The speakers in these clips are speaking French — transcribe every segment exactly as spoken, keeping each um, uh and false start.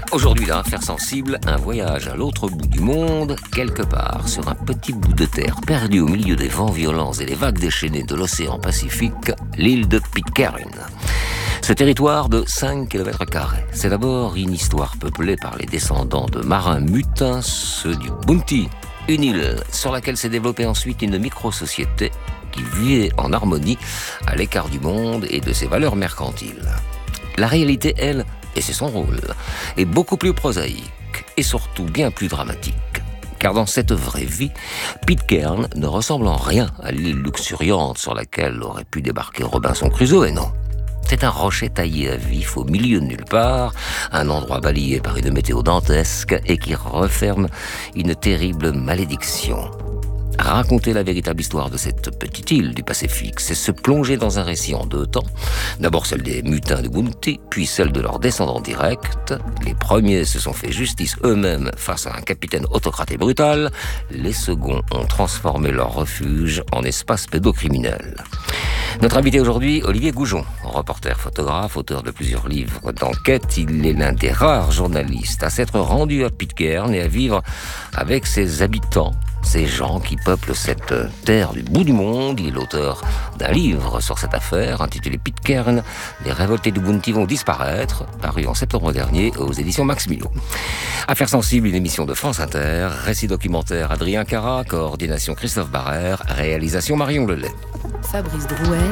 Aujourd'hui, dans Affaires sensibles, un voyage à l'autre bout du monde, quelque part sur un petit bout de terre perdu au milieu des vents violents et des vagues déchaînées de l'océan Pacifique, l'île de Pitcairn. Ce territoire de cinq kilomètres carrés, c'est d'abord une histoire peuplée par les descendants de marins mutins, ceux du Bounty, une île sur laquelle s'est développée ensuite une micro-société qui vivait en harmonie à l'écart du monde et de ses valeurs mercantiles. La réalité, elle, et c'est son rôle, est beaucoup plus prosaïque et surtout bien plus dramatique. Car dans cette vraie vie, Pitcairn ne ressemble en rien à l'île luxuriante sur laquelle aurait pu débarquer Robinson Crusoe, et non. C'est un rocher taillé à vif au milieu de nulle part, un endroit balayé par une météo dantesque et qui referme une terrible malédiction. Raconter la véritable histoire de cette petite île du Pacifique, c'est se plonger dans un récit en deux temps. D'abord celle des mutins de Bounty, puis celle de leurs descendants directs. Les premiers se sont fait justice eux-mêmes face à un capitaine autocrate et brutal. Les seconds ont transformé leur refuge en espace pédocriminel. Notre invité aujourd'hui, Olivier Goujon, reporter photographe, auteur de plusieurs livres d'enquête. Il est l'un des rares journalistes à s'être rendu à Pitcairn et à vivre avec ses habitants, ces gens qui peuplent cette terre du bout du monde. Il est l'auteur d'un livre sur cette affaire intitulé Pitcairn, les révoltés du Bounty vont disparaître, paru en septembre dernier aux éditions Max Millot. Affaires sensibles, une émission de France Inter, récit documentaire Adrien Cara, coordination Christophe Barrère, réalisation Marion Lelay. Fabrice Drouel,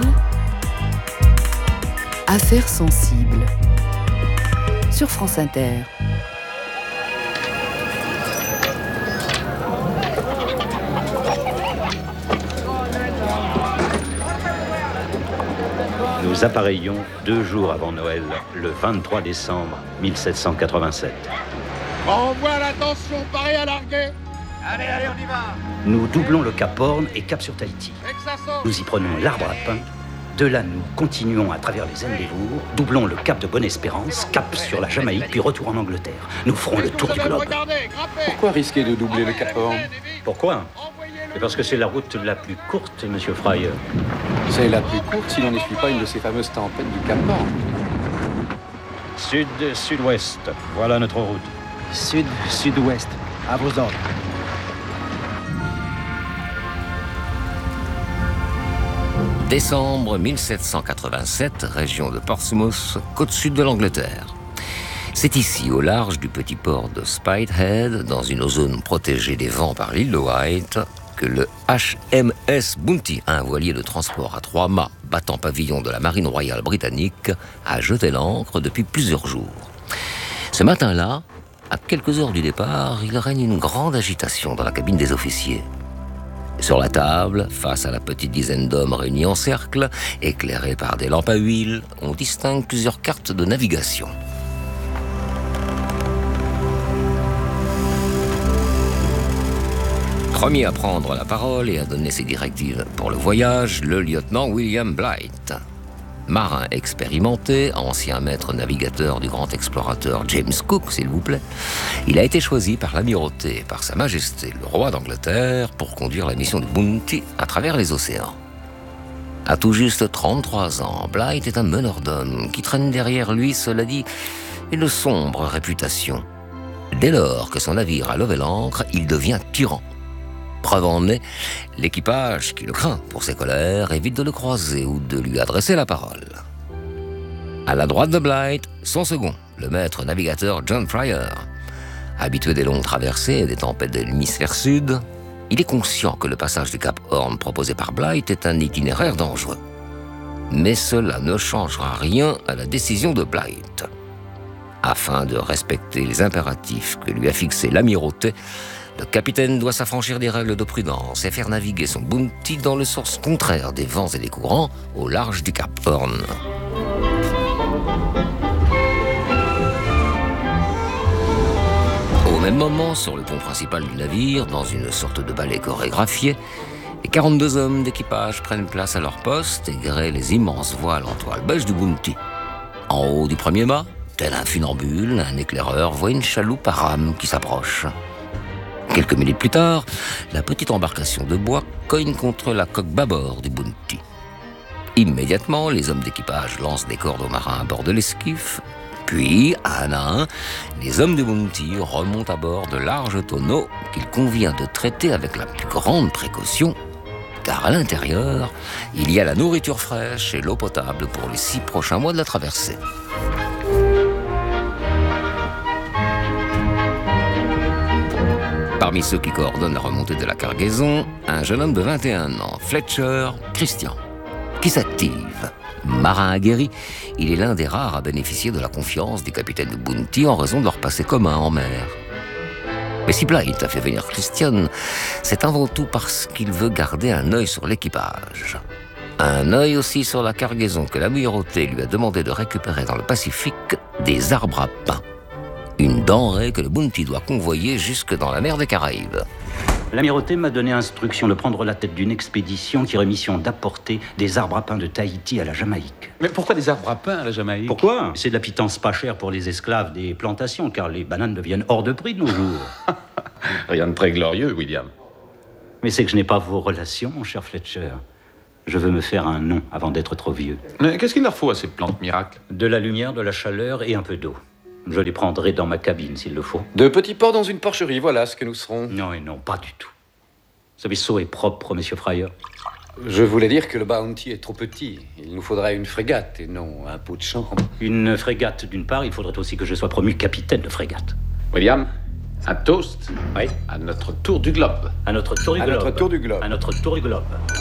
Affaires sensibles, sur France Inter. Nous appareillons deux jours avant Noël, le vingt-trois décembre mille sept cent quatre-vingt-sept. Envoie l'attention, paré à larguer. Allez, allez, on y va. Nous doublons le Cap Horn et Cap sur Tahiti. Nous y prenons l'arbre à pain. De là, nous continuons à travers les Endeavour, doublons le Cap de Bonne-Espérance, cap sur la Jamaïque, puis retour en Angleterre. Nous ferons le tour du globe. Pourquoi risquer de doubler le Cap Horn? Pourquoi? C'est parce que c'est la route la plus courte, monsieur Fryer. C'est la plus courte si l'on ne suit pas une de ces fameuses tempêtes du Cap Horn. Sud-sud-ouest, voilà notre route. Sud-sud-ouest, à vos ordres. Décembre mille sept cent quatre-vingt-sept, région de Portsmouth, côte sud de l'Angleterre. C'est ici, au large du petit port de Spithead, dans une zone protégée des vents par l'île de Wight, que le H M S Bounty, un voilier de transport à trois mâts battant pavillon de la marine royale britannique, a jeté l'ancre depuis plusieurs jours. Ce matin-là, à quelques heures du départ, il règne une grande agitation dans la cabine des officiers. Sur la table, face à la petite dizaine d'hommes réunis en cercle, éclairés par des lampes à huile, on distingue plusieurs cartes de navigation. Premier à prendre la parole et à donner ses directives pour le voyage, le lieutenant William Blight. Marin expérimenté, ancien maître navigateur du grand explorateur James Cook, s'il vous plaît, il a été choisi par l'amirauté, par Sa Majesté, le roi d'Angleterre, pour conduire la mission du Bounty à travers les océans. À tout juste trente-trois ans, Blight est un meneur d'hommes qui traîne derrière lui, cela dit, une sombre réputation. Dès lors que son navire a levé l'ancre, il devient tyran. Preuve en est, l'équipage, qui le craint pour ses colères, évite de le croiser ou de lui adresser la parole. À la droite de Blight, son second, le maître navigateur John Fryer. Habitué des longues traversées et des tempêtes de l'hémisphère sud, il est conscient que le passage du Cap Horn proposé par Blight est un itinéraire dangereux. Mais cela ne changera rien à la décision de Blight. Afin de respecter les impératifs que lui a fixés l'amirauté, le capitaine doit s'affranchir des règles de prudence et faire naviguer son Bounty dans le sens contraire des vents et des courants au large du Cap Horn. Au même moment, sur le pont principal du navire, dans une sorte de ballet chorégraphié, les quarante-deux hommes d'équipage prennent place à leur poste et gréent les immenses voiles en toile beige du Bounty. En haut du premier mât, tel un funambule, un éclaireur voit une chaloupe à rames qui s'approche. Quelques minutes plus tard, la petite embarcation de bois cogne contre la coque bâbord du Bounty. Immédiatement, les hommes d'équipage lancent des cordes aux marins à bord de l'esquif, Puis, un à un, les hommes du Bounty remontent à bord de larges tonneaux qu'il convient de traiter avec la plus grande précaution, car à l'intérieur, il y a la nourriture fraîche et l'eau potable pour les six prochains mois de la traversée. Parmi ceux qui coordonnent la remontée de la cargaison, un jeune homme de vingt et un ans, Fletcher Christian, qui s'active. Marin aguerri, il est l'un des rares à bénéficier de la confiance des capitaines de Bounty en raison de leur passé commun en mer. Mais si Blight a fait venir Christian, c'est avant tout parce qu'il veut garder un œil sur l'équipage. Un œil aussi sur la cargaison que l'amirauté lui a demandé de récupérer dans le Pacifique, des arbres à pain. Une denrée que le Bounty doit convoyer jusque dans la mer des Caraïbes. L'amirauté m'a donné instruction de prendre la tête d'une expédition qui aurait mission d'apporter des arbres à pain de Tahiti à la Jamaïque. Mais pourquoi des arbres à pain à la Jamaïque? Pourquoi? C'est de la pitance pas chère pour les esclaves des plantations, car les bananes deviennent hors de prix de nos jours. Rien de très glorieux, William. Mais c'est que je n'ai pas vos relations, mon cher Fletcher. Je veux me faire un nom avant d'être trop vieux. Mais qu'est-ce qu'il leur faut à ces plantes miracles? De la lumière, de la chaleur et un peu d'eau. Je les prendrai dans ma cabine, s'il le faut. De petits porcs dans une porcherie, voilà ce que nous serons. Non et non, pas du tout. Ce vaisseau est propre, monsieur Fryer. Je voulais dire que le Bounty est trop petit. Il nous faudrait une frégate et non un pot de chambre. Une frégate, d'une part, il faudrait aussi que je sois promu capitaine de frégate. William, un toast. Oui. À notre tour du globe. À notre tour du À globe. notre tour du globe. À notre tour du globe.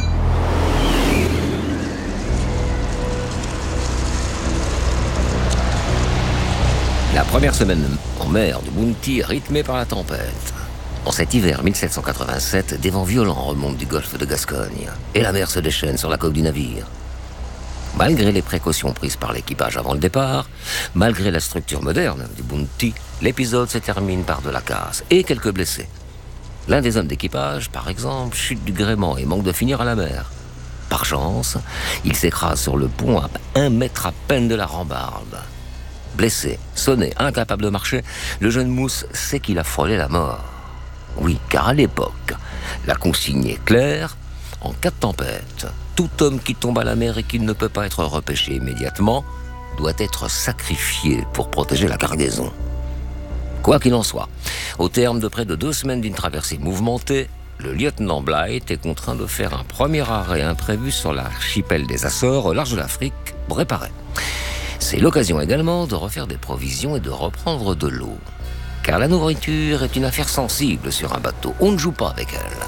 La première semaine en mer du Bounty est rythmée par la tempête. En cet hiver mille sept cent quatre-vingt-sept, des vents violents remontent du golfe de Gascogne et la mer se déchaîne sur la coque du navire. Malgré les précautions prises par l'équipage avant le départ, malgré la structure moderne du Bounty, l'épisode se termine par de la casse et quelques blessés. L'un des hommes d'équipage, par exemple, chute du gréement et manque de finir à la mer. Par chance, il s'écrase sur le pont à un mètre à peine de la rambarde. Blessé, sonné, incapable de marcher, le jeune mousse sait qu'il a frôlé la mort. Oui, car à l'époque, la consigne est claire, en cas de tempête, tout homme qui tombe à la mer et qui ne peut pas être repêché immédiatement doit être sacrifié pour protéger la cargaison. Quoi qu'il en soit, au terme de près de deux semaines d'une traversée mouvementée, le lieutenant Blight est contraint de faire un premier arrêt imprévu sur l'archipel des Açores, au large de l'Afrique, pour réparer. C'est l'occasion également de refaire des provisions et de reprendre de l'eau. Car la nourriture est une affaire sensible sur un bateau. On ne joue pas avec elle.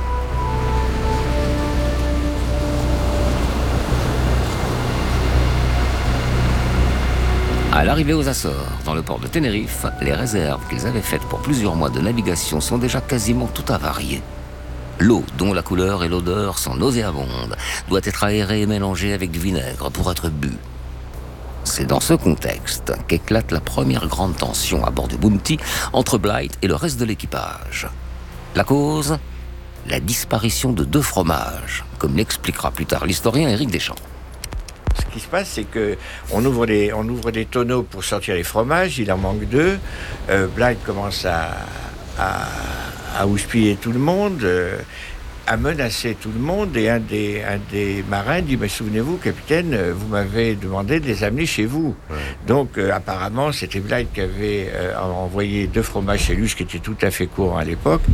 À l'arrivée aux Açores, dans le port de Tenerife, les réserves qu'ils avaient faites pour plusieurs mois de navigation sont déjà quasiment tout avariées. L'eau, dont la couleur et l'odeur sont nauséabondes, doit être aérée et mélangée avec du vinaigre pour être bue. C'est dans ce contexte qu'éclate la première grande tension à bord du Bounty entre Blight et le reste de l'équipage. La cause? La disparition de deux fromages, comme l'expliquera plus tard l'historien Éric Deschamps. Ce qui se passe, c'est qu'on ouvre des, on ouvre des tonneaux pour sortir les fromages, il en manque deux. Euh, Blight commence à, à, à houspiller tout le monde, euh, à menacer tout le monde, et un des, un des marins dit, mais souvenez-vous, capitaine, vous m'avez demandé de les amener chez vous. Ouais. Donc, euh, apparemment, c'était Blight qui avait euh, envoyé deux fromages chez lui, ce qui était tout à fait courant à l'époque.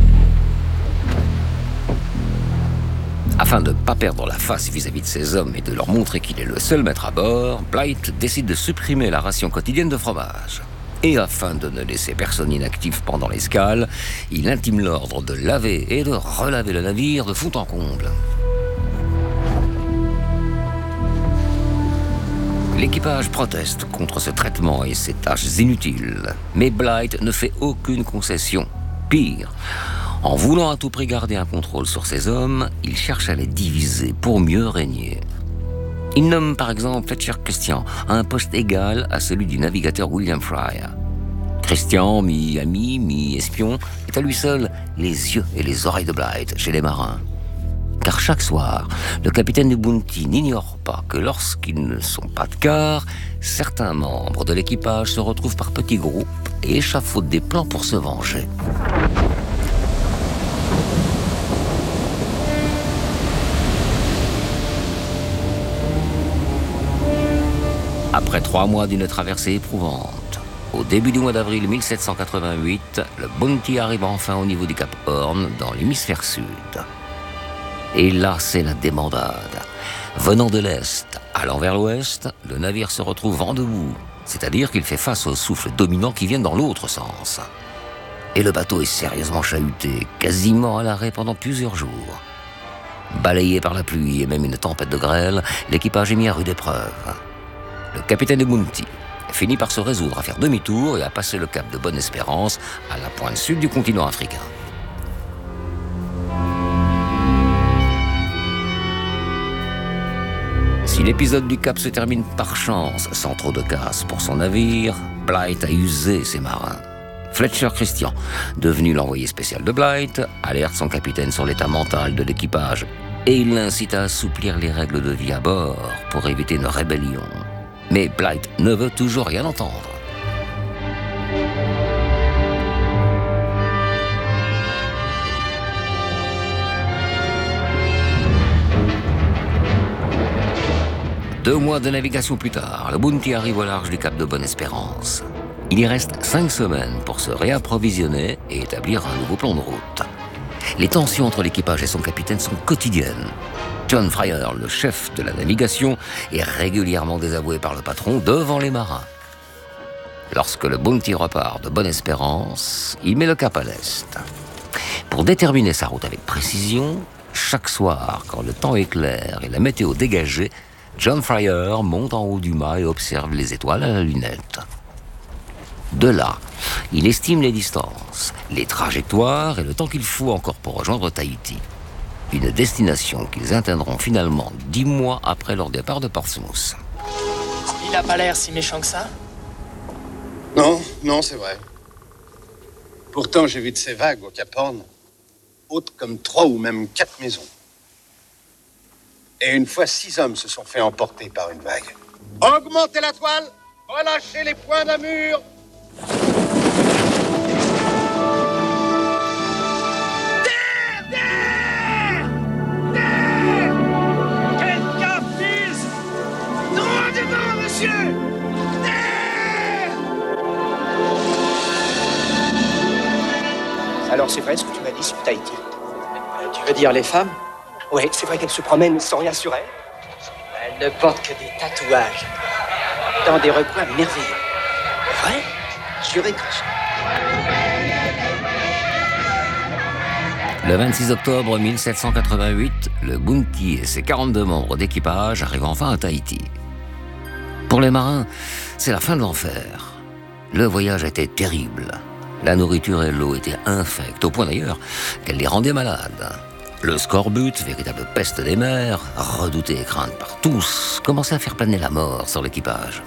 Afin de ne pas perdre la face vis-à-vis de ses hommes et de leur montrer qu'il est le seul maître à bord, Blight décide de supprimer la ration quotidienne de fromage. Et afin de ne laisser personne inactif pendant l'escale, il intime l'ordre de laver et de relaver le navire de fond en comble. L'équipage proteste contre ce traitement et ces tâches inutiles. Mais Blight ne fait aucune concession. Pire, en voulant à tout prix garder un contrôle sur ses hommes, il cherche à les diviser pour mieux régner. Il nomme par exemple Fletcher Christian à un poste égal à celui du navigateur William Fryer. Christian, mi-ami, mi-espion, est à lui seul les yeux et les oreilles de Blight chez les marins. Car chaque soir, le capitaine du Bounty n'ignore pas que lorsqu'ils ne sont pas de quart, certains membres de l'équipage se retrouvent par petits groupes et échafaudent des plans pour se venger. Après trois mois d'une traversée éprouvante, au début du mois d'avril mille sept cent quatre-vingt-huit, le Bounty arrive enfin au niveau du Cap Horn, dans l'hémisphère sud. Et là, c'est la débandade. Venant de l'est, allant vers l'ouest, le navire se retrouve vent debout, c'est-à-dire qu'il fait face aux souffles dominants qui viennent dans l'autre sens. Et le bateau est sérieusement chahuté, quasiment à l'arrêt pendant plusieurs jours. Balayé par la pluie et même une tempête de grêle, l'équipage est mis à rude épreuve. Le capitaine de Bounty finit par se résoudre à faire demi-tour et à passer le cap de Bonne-Espérance à la pointe sud du continent africain. Si l'épisode du Cap se termine par chance, sans trop de casse pour son navire, Bligh a usé ses marins. Fletcher Christian, devenu l'envoyé spécial de Bligh, alerte son capitaine sur l'état mental de l'équipage et il l'incite à assouplir les règles de vie à bord pour éviter une rébellion. Mais Bligh ne veut toujours rien entendre. Deux mois de navigation plus tard, le Bounty arrive au large du Cap de Bonne-Espérance. Il y reste cinq semaines pour se réapprovisionner et établir un nouveau plan de route. Les tensions entre l'équipage et son capitaine sont quotidiennes. John Fryer, le chef de la navigation, est régulièrement désavoué par le patron devant les marins. Lorsque le Bounty repart de Bonne-Espérance, il met le cap à l'est. Pour déterminer sa route avec précision, chaque soir, quand le temps est clair et la météo dégagée, John Fryer monte en haut du mât et observe les étoiles à la lunette. De là, il estime les distances, les trajectoires et le temps qu'il faut encore pour rejoindre Tahiti. Une destination qu'ils atteindront finalement dix mois après leur départ de Portsmouth. Il a pas l'air si méchant que ça? Non, non, c'est vrai. Pourtant, j'ai vu de ces vagues au Cap Horn, hautes comme trois ou même quatre maisons. Et une fois, six hommes se sont fait emporter par une vague. Augmentez la toile, relâchez les poings d'amure. Terre, terre, terre. Quelqu'un pisse. Droit devant, monsieur. Terre. Alors c'est vrai ce que tu m'as dit sur Tahiti. Euh, tu veux dire les femmes? Oui, c'est vrai qu'elles se promènent sans rien sur elles. Elles ne portent que des tatouages. Dans des recoins merveilleux. Ouais, juré que ça. Le vingt-six octobre mille sept cent quatre-vingt-huit, le Bounty et ses quarante-deux membres d'équipage arrivent enfin à Tahiti. Pour les marins, c'est la fin de l'enfer. Le voyage était terrible. La nourriture et l'eau étaient infectes, au point d'ailleurs qu'elles les rendaient malades. Le scorbut, véritable peste des mers, redouté et crainte par tous, commençait à faire planer la mort sur l'équipage.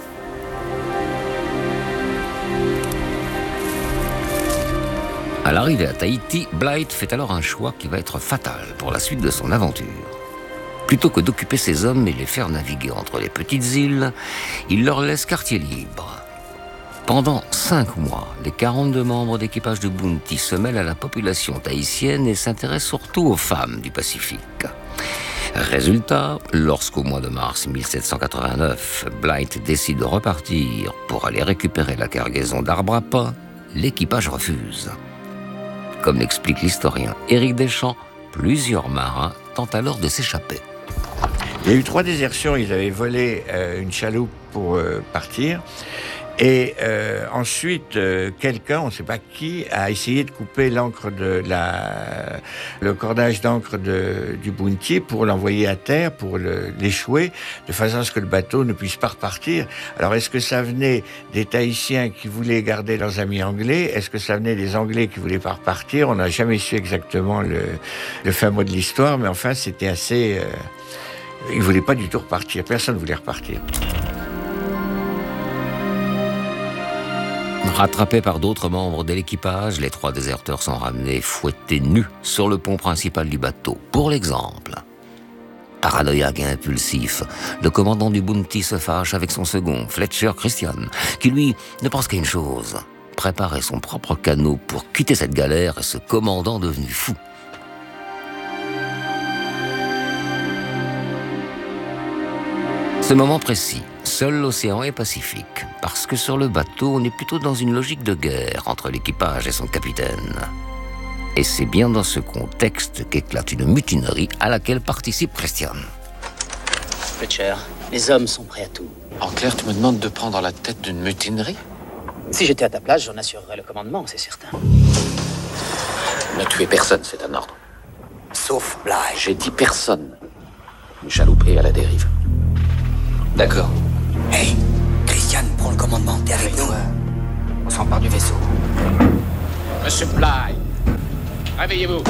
À l'arrivée à Tahiti, Bligh fait alors un choix qui va être fatal pour la suite de son aventure. Plutôt que d'occuper ses hommes et les faire naviguer entre les petites îles, il leur laisse quartier libre. Pendant cinq mois, les quarante-deux membres d'équipage de Bounty se mêlent à la population tahitienne et s'intéressent surtout aux femmes du Pacifique. Résultat, lorsqu'au mois de mars mille sept cent quatre-vingt-neuf, Bligh décide de repartir pour aller récupérer la cargaison d'arbres à pain, l'équipage refuse. Comme l'explique l'historien Éric Deschamps, plusieurs marins tentent alors de s'échapper. Il y a eu trois désertions, ils avaient volé euh, une chaloupe pour euh, partir. Et euh, ensuite, euh, quelqu'un, on ne sait pas qui, a essayé de couper l'encre de la, le cordage d'encre de, du Bounty pour l'envoyer à terre, pour le, l'échouer, de façon à ce que le bateau ne puisse pas repartir. Alors, est-ce que ça venait des Tahitiens qui voulaient garder leurs amis anglais? Est-ce que ça venait des Anglais qui voulaient pas repartir? On n'a jamais su exactement le, le fin mot de l'histoire, mais enfin, c'était assez... Euh, ils ne voulaient pas du tout repartir. Personne ne voulait repartir. Rattrapés par d'autres membres de l'équipage, les trois déserteurs sont ramenés fouettés nus sur le pont principal du bateau. Pour l'exemple, paranoïaque et impulsif, le commandant du Bounty se fâche avec son second, Fletcher Christian, qui lui ne pense qu'à une chose, préparer son propre canot pour quitter cette galère et ce commandant devenu fou. Ce moment précis, Seul l'océan est pacifique, parce que sur le bateau, on est plutôt dans une logique de guerre entre l'équipage et son capitaine. Et c'est bien dans ce contexte qu'éclate une mutinerie à laquelle participe Christian. Fletcher, les hommes sont prêts à tout. En clair, tu me demandes de prendre la tête d'une mutinerie? Si j'étais à ta place, j'en assurerais le commandement, c'est certain. Ne tuez personne, c'est un ordre. Sauf Bligh. J'ai dit personne. Une chaloupe est à la dérive. D'accord. Hey, Christian, prends le commandement, t'es avec nous. On s'empare du vaisseau. Monsieur Bligh, réveillez-vous.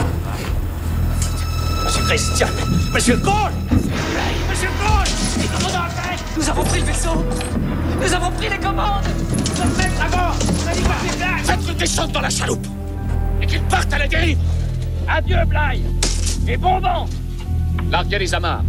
Monsieur Christian, Monsieur Cole, Monsieur Cole, les commandos en tête. Nous avons pris le vaisseau. Nous avons pris les commandes. Nous sommes maîtres à bord. On a dit quoi c'est Bligh. Faites le descendre dans la chaloupe et qu'il parte à la dérive. Adieu, Bligh. Et bon vent. Larguez les amarres.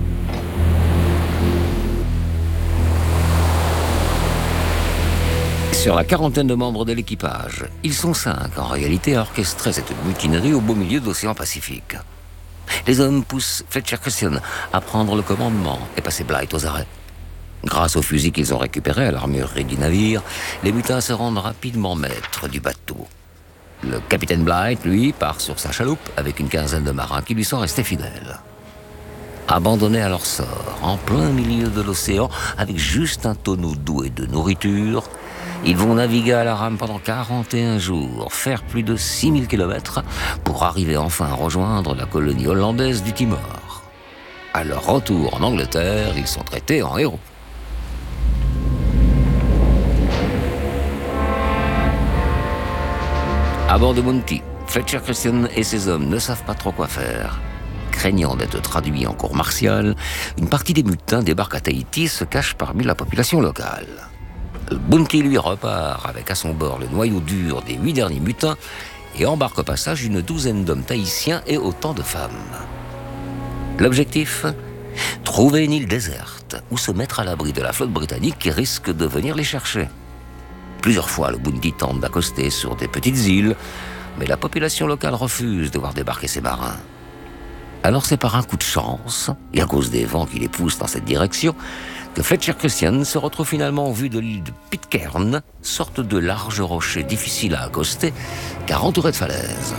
Sur la quarantaine de membres de l'équipage, ils sont cinq en réalité à orchestrer cette mutinerie au beau milieu de l'océan Pacifique. Les hommes poussent Fletcher Christian à prendre le commandement et passer Bligh aux arrêts. Grâce aux fusils qu'ils ont récupérés à l'armurerie du navire, les mutins se rendent rapidement maîtres du bateau. Le capitaine Bligh, lui, part sur sa chaloupe avec une quinzaine de marins qui lui sont restés fidèles. Abandonnés à leur sort, en plein milieu de l'océan, avec juste un tonneau d'eau et de nourriture, ils vont naviguer à la rame pendant quarante et un jours, faire plus de six mille kilomètres pour arriver enfin à rejoindre la colonie hollandaise du Timor. À leur retour en Angleterre, ils sont traités en héros. À bord de Bounty, Fletcher Christian et ses hommes ne savent pas trop quoi faire. Craignant d'être traduits en cour martiale, une partie des mutins débarque à Tahiti et se cache parmi la population locale. Bounty lui repart avec à son bord le noyau dur des huit derniers mutins et embarque au passage une douzaine d'hommes tahitiens et autant de femmes. L'objectif ? Trouver une île déserte où se mettre à l'abri de la flotte britannique qui risque de venir les chercher. Plusieurs fois, le Bounty tente d'accoster sur des petites îles, mais la population locale refuse de voir débarquer ses marins. Alors c'est par un coup de chance, et à cause des vents qui les poussent dans cette direction, que Fletcher Christian se retrouve finalement en vue de l'île de Pitcairn, sorte de large rocher difficile à accoster, car entouré de falaises.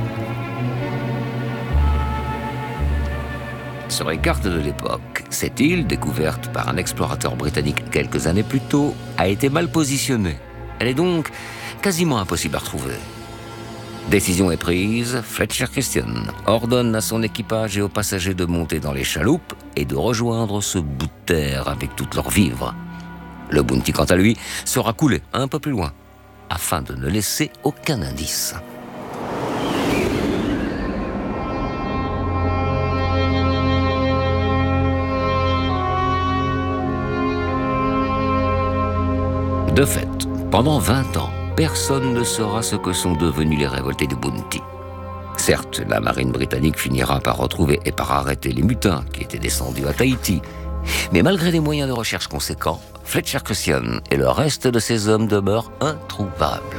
Sur les cartes de l'époque, cette île, découverte par un explorateur britannique quelques années plus tôt, a été mal positionnée. Elle est donc quasiment impossible à retrouver. Décision est prise, Fletcher Christian ordonne à son équipage et aux passagers de monter dans les chaloupes et de rejoindre ce bout de terre avec toutes leurs vivres. Le Bounty, quant à lui, sera coulé un peu plus loin, afin de ne laisser aucun indice. De fait, pendant vingt ans, personne ne saura ce que sont devenus les révoltés du Bounty. Certes, la marine britannique finira par retrouver et par arrêter les mutins qui étaient descendus à Tahiti. Mais malgré des moyens de recherche conséquents, Fletcher Christian et le reste de ses hommes demeurent introuvables.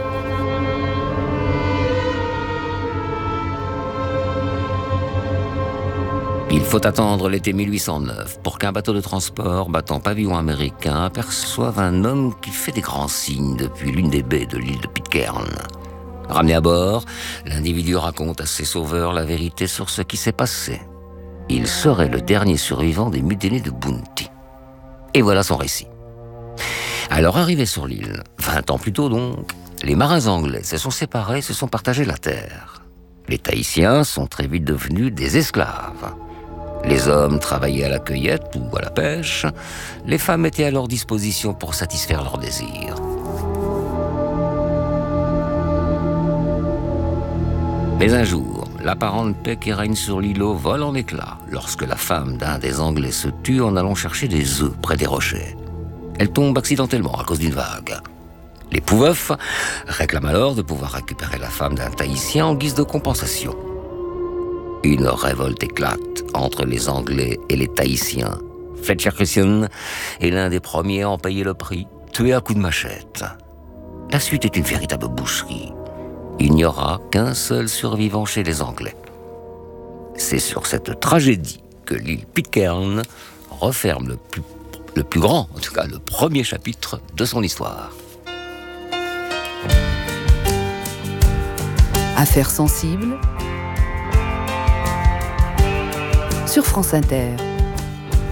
Il faut attendre l'été mille huit cent neuf pour qu'un bateau de transport battant pavillon américain aperçoive un homme qui fait des grands signes depuis l'une des baies de l'île de Pitcairn. Ramené à bord, l'individu raconte à ses sauveurs la vérité sur ce qui s'est passé. Il serait le dernier survivant des mutineries de Bounty. Et voilà son récit. À leur arrivée sur l'île, vingt ans plus tôt donc, les marins anglais se sont séparés et se sont partagés la terre. Les Tahitiens sont très vite devenus des esclaves. Les hommes travaillaient à la cueillette ou à la pêche. Les femmes étaient à leur disposition pour satisfaire leurs désirs. Mais un jour, l'apparente paix qui règne sur l'îlot vole en éclats lorsque la femme d'un des Anglais se tue en allant chercher des œufs près des rochers. Elle tombe accidentellement à cause d'une vague. Les Pouveufs réclament alors de pouvoir récupérer la femme d'un Tahitien en guise de compensation. Une révolte éclate entre les Anglais et les Tahitiens. Fletcher Christian est l'un des premiers à en payer le prix, tué à coups de machette. La suite est une véritable boucherie. Il n'y aura qu'un seul survivant chez les Anglais. C'est sur cette tragédie que l'île Pitcairn referme le plus, le plus grand, en tout cas le premier chapitre de son histoire. Affaires sensibles sur France Inter.